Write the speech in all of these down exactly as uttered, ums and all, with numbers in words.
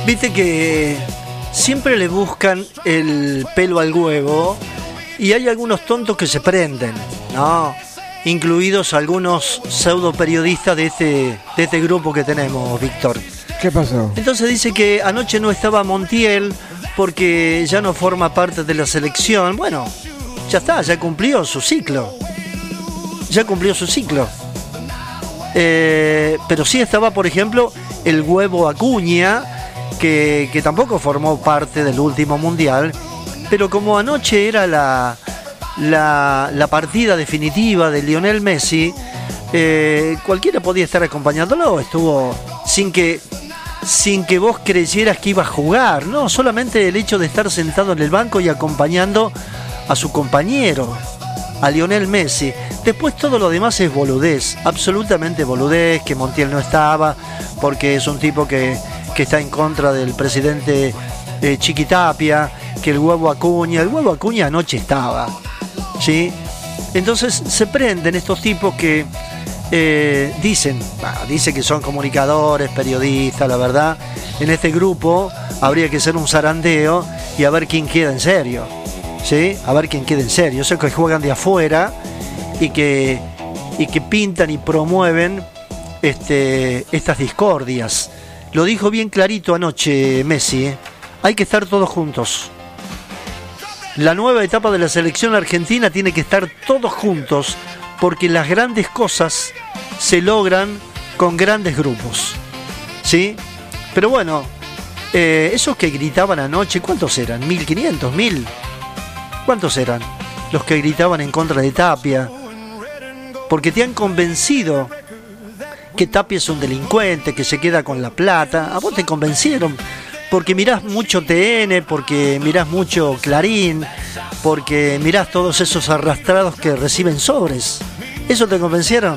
Viste que siempre le buscan el pelo al huevo y hay algunos tontos que se prenden, ¿no? Incluidos algunos pseudo periodistas de este, de este grupo que tenemos, Víctor. ¿Qué pasó? Entonces dice que anoche no estaba Montiel porque ya no forma parte de la selección. Bueno, ya está, ya cumplió su ciclo. Ya cumplió su ciclo. Eh, pero sí estaba, por ejemplo, el Huevo Acuña, que, que tampoco formó parte del último mundial. Pero como anoche era la, la, la partida definitiva de Lionel Messi, eh, cualquiera podía estar acompañándolo. Estuvo sin que... sin que vos creyeras que iba a jugar, no, solamente el hecho de estar sentado en el banco y acompañando a su compañero, a Lionel Messi. Después todo lo demás es boludez, absolutamente boludez, que Montiel no estaba, porque es un tipo que, que está en contra del presidente eh, Chiquitapia, que el Huevo Acuña, el Huevo Acuña anoche estaba, ¿sí? Entonces se prenden estos tipos que Eh, dicen, bah, dice que son comunicadores, periodistas, la verdad, en este grupo habría que hacer un zarandeo y a ver quién queda en serio, ¿sí? A ver quién queda en serio, esos que juegan de afuera y que, y que pintan y promueven este, estas discordias. Lo dijo bien clarito anoche Messi, ¿eh? Hay que estar todos juntos. La nueva etapa de la selección argentina tiene que estar todos juntos, porque las grandes cosas se logran con grandes grupos, ¿sí? Pero bueno, eh, esos que gritaban anoche, ¿cuántos eran? ¿mil quinientos? ¿mil? ¿Cuántos eran los que gritaban en contra de Tapia? Porque te han convencido que Tapia es un delincuente, que se queda con la plata. A vos te convencieron porque mirás mucho T N, porque mirás mucho Clarín, porque mirás todos esos arrastrados que reciben sobres. ¿Eso te convencieron?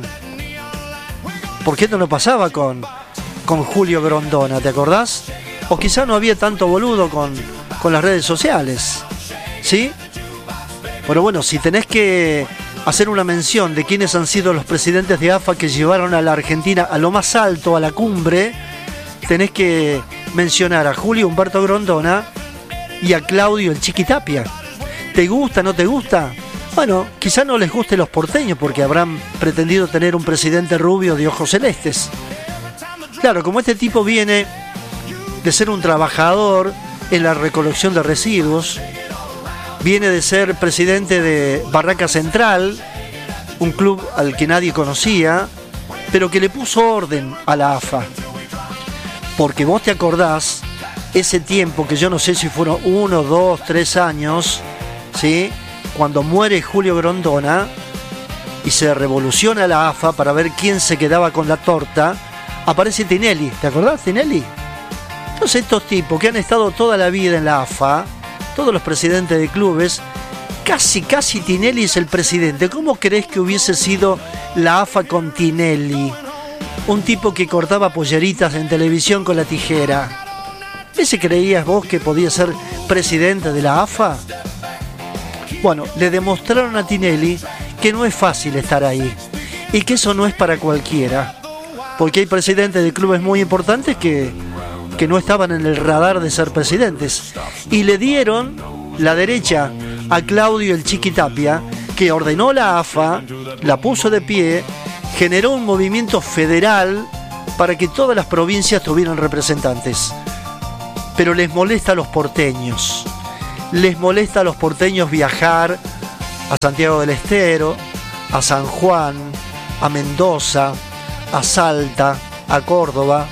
¿Por qué esto no pasaba con, con Julio Grondona, te acordás? O quizá no había tanto boludo con, con las redes sociales, ¿sí? Pero bueno, si tenés que hacer una mención de quiénes han sido los presidentes de A F A que llevaron a la Argentina a lo más alto, a la cumbre, tenés que mencionar a Julio Humberto Grondona y a Claudio el Chiquitapia. ¿Te gusta, no te gusta? Bueno, quizá no les guste los porteños porque habrán pretendido tener un presidente rubio de ojos celestes. Claro, como este tipo viene de ser un trabajador en la recolección de residuos, viene de ser presidente de Barraca Central, un club al que nadie conocía, pero que le puso orden a la A F A. Porque vos te acordás, ese tiempo, que yo no sé si fueron uno, dos, tres años, ¿sí? Cuando muere Julio Grondona y se revoluciona la A F A para ver quién se quedaba con la torta, aparece Tinelli. ¿Te acordás, Tinelli? Entonces estos tipos que han estado toda la vida en la A F A, todos los presidentes de clubes, casi, casi Tinelli es el presidente. ¿Cómo crees que hubiese sido la A F A con Tinelli? Un tipo que cortaba polleritas en televisión con la tijera. ¿Ese creías vos que podía ser presidente de la A F A? Bueno, le demostraron a Tinelli que no es fácil estar ahí y que eso no es para cualquiera, porque hay presidentes de clubes muy importantes que, que no estaban en el radar de ser presidentes, y le dieron la derecha a Claudio el Chiquitapia, que ordenó la A F A, la puso de pie, generó un movimiento federal para que todas las provincias tuvieran representantes. Pero les molesta a los porteños. Les molesta a los porteños viajar a Santiago del Estero, a San Juan, a Mendoza, a Salta, a Córdoba.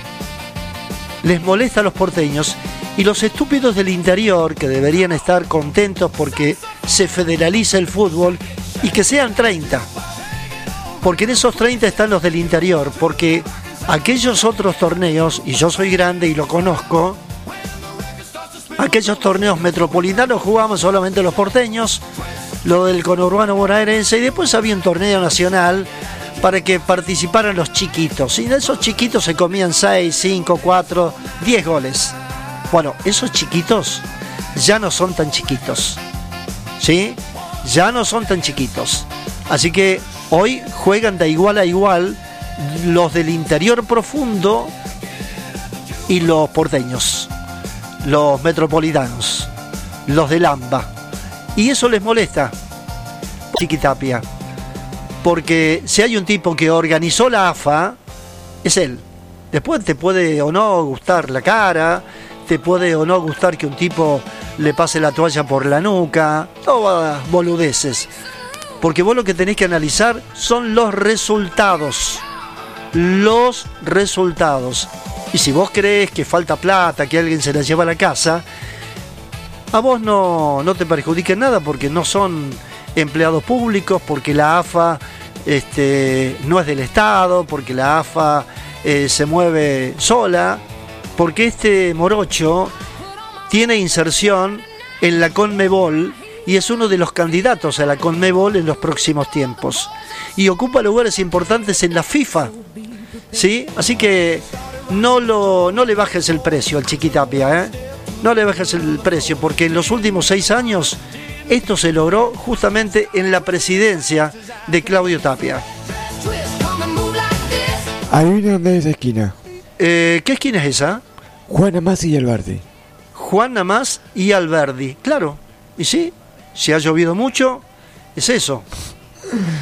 Les molesta a los porteños, y los estúpidos del interior, que deberían estar contentos porque se federaliza el fútbol, y que sean treinta. Porque en esos treinta están los del interior, porque aquellos otros torneos, y yo soy grande y lo conozco, aquellos torneos metropolitanos jugábamos solamente los porteños, lo del conurbano bonaerense, y después había un torneo nacional para que participaran los chiquitos, y de esos chiquitos se comían seis, cinco, cuatro, diez goles. Bueno, esos chiquitos ya no son tan chiquitos, ¿sí? Ya no son tan chiquitos. Así que hoy juegan de igual a igual los del interior profundo y los porteños. los metropolitanos, los del AMBA. Y eso les molesta, Chiquitapia. Porque si hay un tipo que organizó la A F A, es él. Después te puede o no gustar la cara, te puede o no gustar que un tipo le pase la toalla por la nuca, todas boludeces. Porque vos lo que tenés que analizar son los resultados. Los resultados. Y si vos crees que falta plata, que alguien se la lleva a la casa, a vos no, no te perjudica nada, porque no son empleados públicos, porque la A F A este, no es del Estado, porque la A F A eh, se mueve sola, porque este morocho tiene inserción en la CONMEBOL y es uno de los candidatos a la CONMEBOL en los próximos tiempos. Y ocupa lugares importantes en la FIFA, ¿sí? Así que no, lo, no le bajes el precio al Chiquitapia, ¿eh? No le bajes el precio, porque en los últimos seis años esto se logró justamente en la presidencia de Claudio Tapia. Adivina dónde es esa esquina. Eh, ¿Qué esquina es esa? Juan Amás y Alberdi. Juan Amás y Alberdi, claro. Y sí, si ha llovido mucho, es eso.